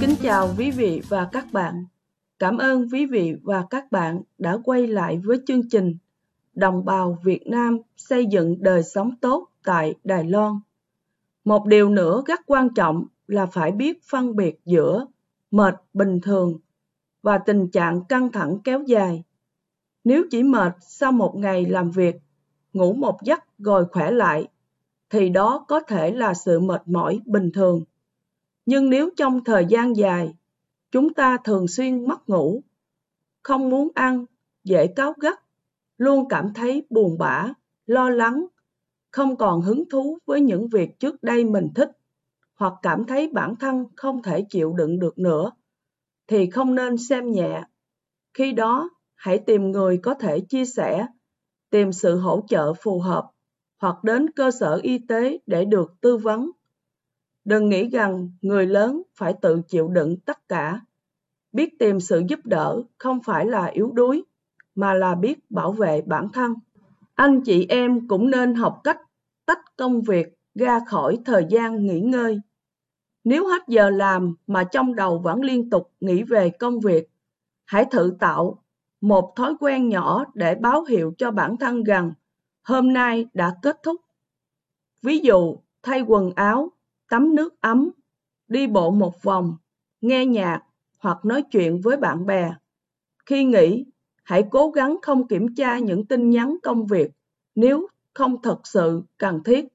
Kính chào quý vị và các bạn. Cảm ơn quý vị và các bạn đã quay lại với chương trình Đồng bào Việt Nam xây dựng đời sống tốt tại Đài Loan. Một điều nữa rất quan trọng là phải biết phân biệt giữa mệt bình thường và tình trạng căng thẳng kéo dài. Nếu chỉ mệt sau một ngày làm việc, ngủ một giấc rồi khỏe lại, thì đó có thể là sự mệt mỏi bình thường. Nhưng nếu trong thời gian dài, chúng ta thường xuyên mất ngủ, không muốn ăn, dễ cáu gắt, luôn cảm thấy buồn bã, lo lắng, không còn hứng thú với những việc trước đây mình thích, hoặc cảm thấy bản thân không thể chịu đựng được nữa, thì không nên xem nhẹ. Khi đó, hãy tìm người có thể chia sẻ, tìm sự hỗ trợ phù hợp, hoặc đến cơ sở y tế để được tư vấn. Đừng nghĩ rằng người lớn phải tự chịu đựng tất cả. Biết tìm sự giúp đỡ không phải là yếu đuối, mà là biết bảo vệ bản thân. Anh chị em cũng nên học cách tách công việc ra khỏi thời gian nghỉ ngơi. Nếu hết giờ làm mà trong đầu vẫn liên tục nghĩ về công việc, hãy thử tạo một thói quen nhỏ để báo hiệu cho bản thân rằng hôm nay đã kết thúc. Ví dụ, thay quần áo, tắm nước ấm, đi bộ một vòng, nghe nhạc hoặc nói chuyện với bạn bè. Khi nghỉ, hãy cố gắng không kiểm tra những tin nhắn công việc nếu không thật sự cần thiết.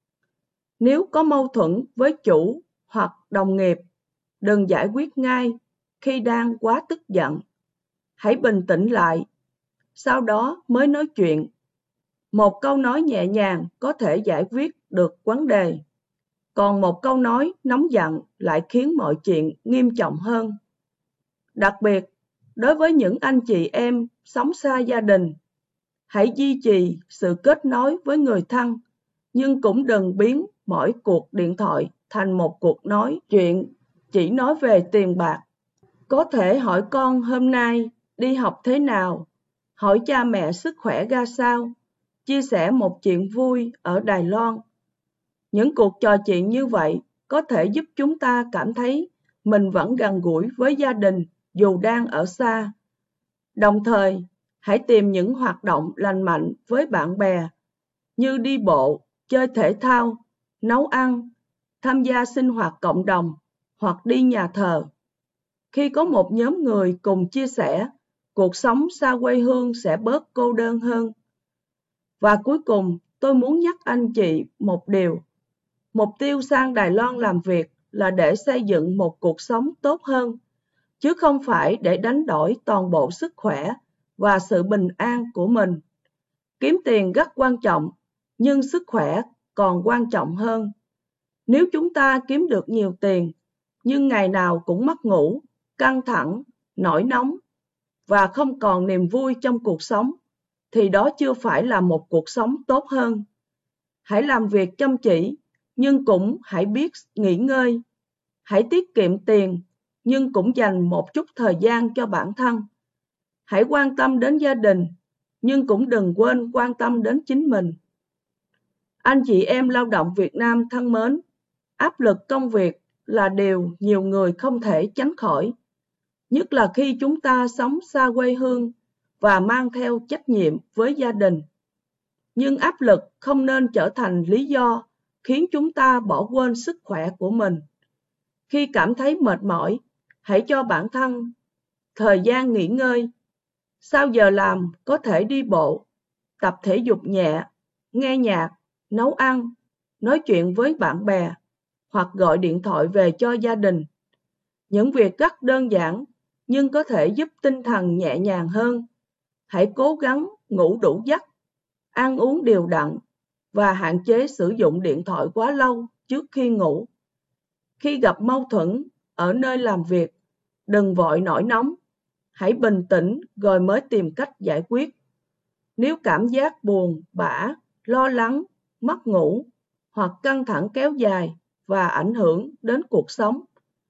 Nếu có mâu thuẫn với chủ hoặc đồng nghiệp, đừng giải quyết ngay khi đang quá tức giận. Hãy bình tĩnh lại, sau đó mới nói chuyện. Một câu nói nhẹ nhàng có thể giải quyết được vấn đề, còn một câu nói nóng giận lại khiến mọi chuyện nghiêm trọng hơn. Đặc biệt, đối với những anh chị em sống xa gia đình, hãy duy trì sự kết nối với người thân, nhưng cũng đừng biến mỗi cuộc điện thoại thành một cuộc nói chuyện chỉ nói về tiền bạc. Có thể hỏi con hôm nay đi học thế nào, hỏi cha mẹ sức khỏe ra sao, chia sẻ một chuyện vui ở Đài Loan. Những cuộc trò chuyện như vậy có thể giúp chúng ta cảm thấy mình vẫn gần gũi với gia đình dù đang ở xa. Đồng thời, hãy tìm những hoạt động lành mạnh với bạn bè như đi bộ, chơi thể thao, nấu ăn, tham gia sinh hoạt cộng đồng hoặc đi nhà thờ. Khi có một nhóm người cùng chia sẻ, cuộc sống xa quê hương sẽ bớt cô đơn hơn. Và cuối cùng, tôi muốn nhắc anh chị một điều. Mục tiêu sang Đài Loan làm việc là để xây dựng một cuộc sống tốt hơn, chứ không phải để đánh đổi toàn bộ sức khỏe và sự bình an của mình. Kiếm tiền rất quan trọng, nhưng sức khỏe còn quan trọng hơn. Nếu chúng ta kiếm được nhiều tiền, nhưng ngày nào cũng mất ngủ, căng thẳng, nổi nóng và không còn niềm vui trong cuộc sống, thì đó chưa phải là một cuộc sống tốt hơn. Hãy làm việc chăm chỉ, nhưng cũng hãy biết nghỉ ngơi. Hãy tiết kiệm tiền, nhưng cũng dành một chút thời gian cho bản thân. Hãy quan tâm đến gia đình, nhưng cũng đừng quên quan tâm đến chính mình. Anh chị em lao động Việt Nam thân mến, áp lực công việc là điều nhiều người không thể tránh khỏi, nhất là khi chúng ta sống xa quê hương và mang theo trách nhiệm với gia đình. Nhưng áp lực không nên trở thành lý do khiến chúng ta bỏ quên sức khỏe của mình. Khi cảm thấy mệt mỏi, hãy cho bản thân thời gian nghỉ ngơi. Sau giờ làm, có thể đi bộ, tập thể dục nhẹ, nghe nhạc, nấu ăn, nói chuyện với bạn bè, hoặc gọi điện thoại về cho gia đình. Những việc rất đơn giản, nhưng có thể giúp tinh thần nhẹ nhàng hơn. Hãy cố gắng ngủ đủ giấc, ăn uống đều đặn và hạn chế sử dụng điện thoại quá lâu trước khi ngủ. Khi gặp mâu thuẫn ở nơi làm việc, đừng vội nổi nóng. Hãy bình tĩnh rồi mới tìm cách giải quyết. Nếu cảm giác buồn, bã, lo lắng, mất ngủ hoặc căng thẳng kéo dài và ảnh hưởng đến cuộc sống,